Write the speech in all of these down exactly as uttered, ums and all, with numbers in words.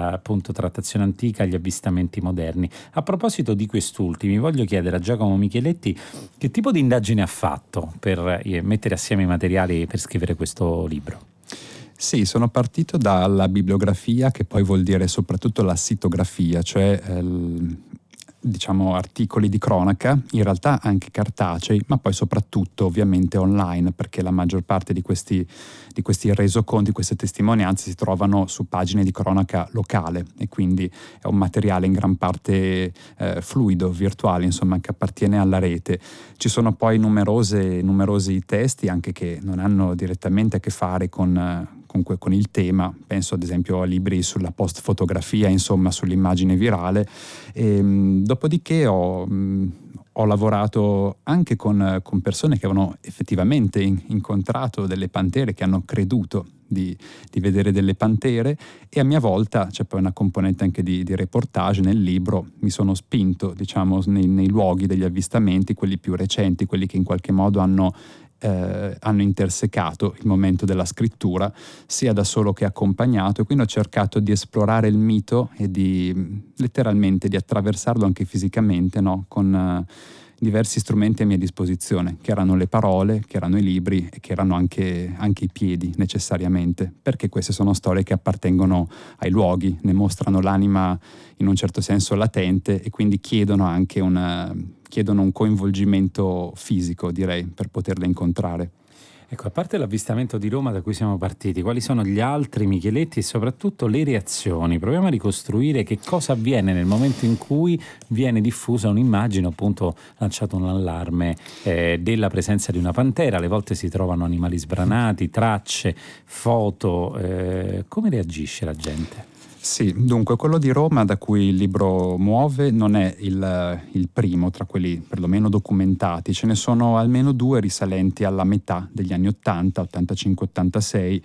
dalla appunto trattazione antica agli avvistamenti moderni. A proposito di quest'ultimi, voglio chiedere a Giacomo Micheletti che tipo di indagine ha fatto per eh, mettere assieme i materiali per scrivere questo libro. Sì, sono partito dalla bibliografia, che poi vuol dire soprattutto la sitografia, cioè eh, diciamo articoli di cronaca, in realtà anche cartacei, ma poi soprattutto ovviamente online, perché la maggior parte di questi, di questi resoconti, queste testimonianze si trovano su pagine di cronaca locale, e quindi è un materiale in gran parte eh, fluido, virtuale, insomma, che appartiene alla rete. Ci sono poi numerose, numerosi testi anche che non hanno direttamente a che fare con Con, con il tema, penso ad esempio a libri sulla post-fotografia, insomma sull'immagine virale. E, mh, dopodiché ho, mh, ho lavorato anche con, con persone che avevano effettivamente in, incontrato delle pantere, che hanno creduto di, di vedere delle pantere, e a mia volta c'è poi una componente anche di, di reportage nel libro. Mi sono spinto, diciamo, nei, nei luoghi degli avvistamenti, quelli più recenti, quelli che in qualche modo hanno Eh, hanno intersecato il momento della scrittura, sia da solo che accompagnato, e quindi ho cercato di esplorare il mito e di letteralmente di attraversarlo anche fisicamente, no? Con uh, diversi strumenti a mia disposizione, che erano le parole, che erano i libri e che erano anche, anche i piedi, necessariamente, perché queste sono storie che appartengono ai luoghi, ne mostrano l'anima in un certo senso latente, e quindi chiedono anche una chiedono un coinvolgimento fisico, direi, per poterle incontrare. Ecco, a parte l'avvistamento di Roma da cui siamo partiti, quali sono gli altri, Micheletti, e soprattutto le reazioni? Proviamo a ricostruire che cosa avviene nel momento in cui viene diffusa un'immagine, appunto lanciato un allarme eh, della presenza di una pantera. Alle volte si trovano animali sbranati, tracce, foto. Eh, come reagisce la gente? Sì, dunque quello di Roma, da cui il libro muove, non è il, il primo tra quelli perlomeno documentati. Ce ne sono almeno due risalenti alla metà degli anni ottanta, ottantacinque ottantasei,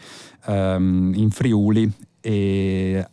um, in Friuli e,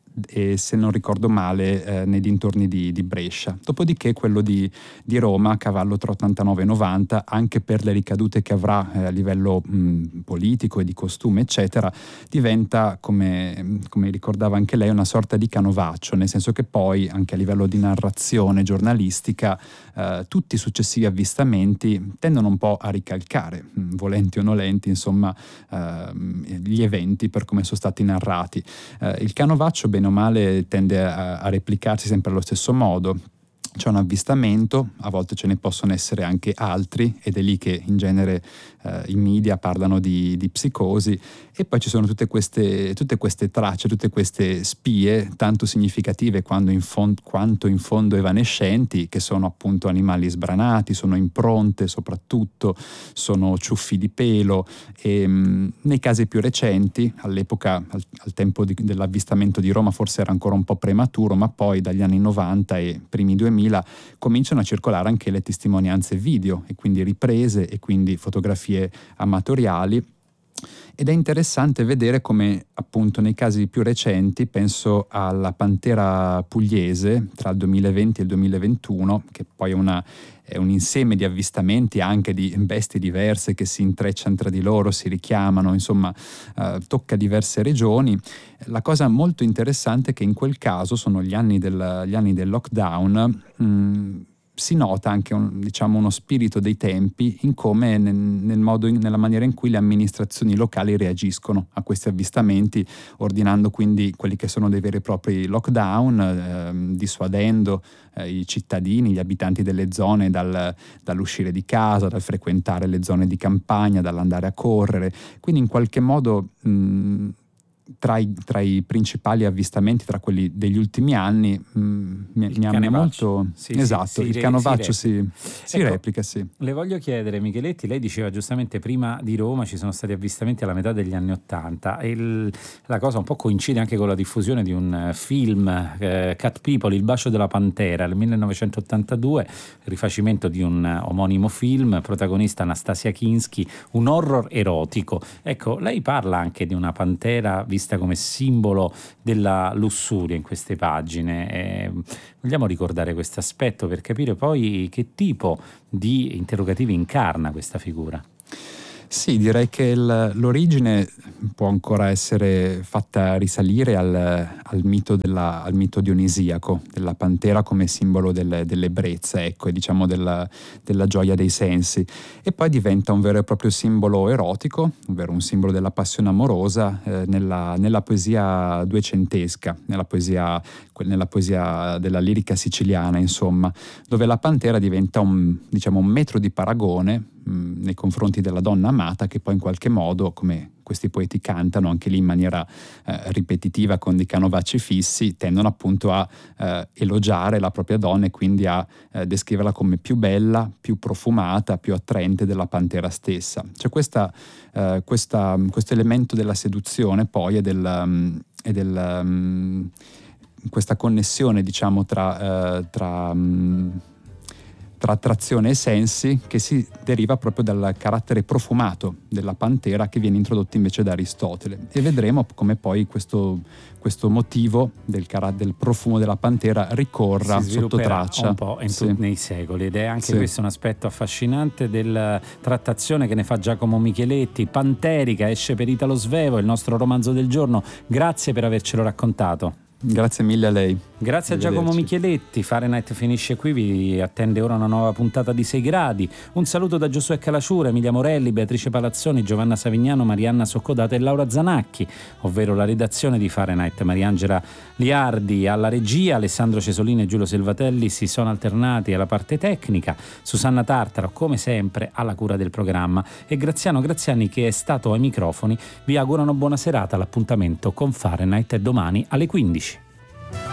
e se non ricordo male eh, nei dintorni di, di Brescia. Dopodiché quello di, di Roma, a cavallo tra ottantanove e novanta, anche per le ricadute che avrà eh, a livello mh, politico e di costume eccetera, diventa, come, come ricordava anche lei, una sorta di canovaccio, nel senso che poi anche a livello di narrazione giornalistica eh, tutti i successivi avvistamenti tendono un po' a ricalcare, mh, volenti o nolenti, insomma, eh, gli eventi per come sono stati narrati. Eh, il canovaccio, bene o male, tende a, a replicarsi sempre allo stesso modo. C'è un avvistamento, a volte ce ne possono essere anche altri, ed è lì che in genere eh, i media parlano di, di psicosi, e poi ci sono tutte queste, tutte queste tracce, tutte queste spie, tanto significative quando in fond, quanto in fondo evanescenti, che sono appunto animali sbranati, sono impronte soprattutto, sono ciuffi di pelo, e mh, nei casi più recenti, all'epoca, al, al tempo di, dell'avvistamento di Roma forse era ancora un po' prematuro, ma poi dagli anni novanta e primi duemila cominciano a circolare anche le testimonianze video, e quindi riprese e quindi fotografie amatoriali. Ed è interessante vedere come appunto nei casi più recenti, penso alla pantera pugliese tra il duemilaventi e il duemilaventuno, che poi è, una, è un insieme di avvistamenti anche di bestie diverse che si intrecciano tra di loro, si richiamano, insomma eh, tocca diverse regioni. La cosa molto interessante è che in quel caso sono gli anni del, gli anni del lockdown. Mh, si nota anche un, diciamo, uno spirito dei tempi in come nel, nel modo in, nella maniera in cui le amministrazioni locali reagiscono a questi avvistamenti, ordinando quindi quelli che sono dei veri e propri lockdown, eh, dissuadendo eh, i cittadini, gli abitanti delle zone dal, dall'uscire di casa, dal frequentare le zone di campagna, dall'andare a correre. Quindi in qualche modo mh, Tra i, tra i principali avvistamenti, tra quelli degli ultimi anni, mh, mi, mi ha molto sì, esatto, sì, il si canovaccio si, si, si ecco, replica, sì. Le voglio chiedere, Micheletti, lei diceva giustamente prima di Roma ci sono stati avvistamenti alla metà degli anni Ottanta, e il, la cosa un po' coincide anche con la diffusione di un film, eh, Cat People, Il bacio della pantera, del millenovecentottantadue, rifacimento di un omonimo film, protagonista Anastasia Kinski, un horror erotico. Ecco, lei parla anche di una pantera vista come simbolo della lussuria in queste pagine. Eh, vogliamo ricordare questo aspetto per capire poi che tipo di interrogativi incarna questa figura. Sì, direi che il, l'origine può ancora essere fatta risalire al, al, mito, della, al mito dionisiaco, della pantera come simbolo del, dell'ebbrezza, ecco, e diciamo della, della gioia dei sensi, e poi diventa un vero e proprio simbolo erotico, ovvero un simbolo della passione amorosa eh, nella, nella poesia duecentesca, nella poesia, nella poesia della lirica siciliana, insomma, dove la pantera diventa un, diciamo, un metro di paragone nei confronti della donna amata, che poi in qualche modo, come questi poeti cantano anche lì in maniera eh, ripetitiva con dei canovacci fissi, tendono appunto a eh, elogiare la propria donna e quindi a eh, descriverla come più bella, più profumata, più attraente della pantera stessa. C'è questa, eh, questa, questo elemento della seduzione poi e del, um, e del um, questa connessione, diciamo, tra, uh, tra um, tra attrazione e sensi, che si deriva proprio dal carattere profumato della pantera, che viene introdotto invece da Aristotele, e vedremo come poi questo, questo motivo del, cara- del profumo della pantera ricorra sotto traccia un po' in sì. tutti nei secoli, ed è anche sì. questo un aspetto affascinante della trattazione che ne fa Giacomo Micheletti. Panterica esce per Italo Svevo, il nostro romanzo del giorno. Grazie per avercelo raccontato. Grazie mille a lei. Grazie a Giacomo Micheletti. Fahrenheit finisce qui, vi attende ora una nuova puntata di sei gradi. Un saluto da Giosuè Calacciura, Emilia Morelli, Beatrice Palazzoni, Giovanna Savignano, Marianna Soccodata e Laura Zanacchi, ovvero la redazione di Fahrenheit. Mariangela Liardi alla regia, Alessandro Cesolini e Giulio Selvatelli si sono alternati alla parte tecnica, Susanna Tartaro come sempre alla cura del programma e Graziano Graziani, che è stato ai microfoni, vi augurano buona serata. L'appuntamento con Fahrenheit è domani alle quindici.